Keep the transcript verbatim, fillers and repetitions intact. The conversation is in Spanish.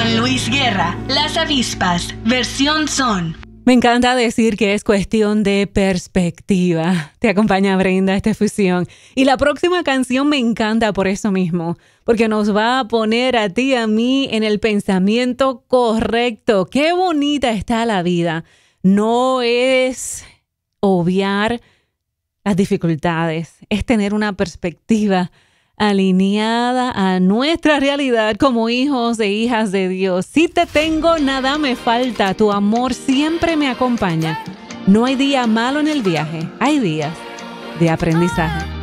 Con Luis Guerra, Las Avispas, versión son. Me encanta decir que es cuestión de perspectiva. Te acompaña Brenda, esta fusión. Y la próxima canción me encanta por eso mismo, porque nos va a poner a ti y a mí en el pensamiento correcto. Qué bonita está la vida. No es obviar las dificultades, es tener una perspectiva alineada a nuestra realidad como hijos e hijas de Dios. Si te tengo, nada me falta. Tu amor siempre me acompaña. No hay día malo en el viaje, hay días de aprendizaje.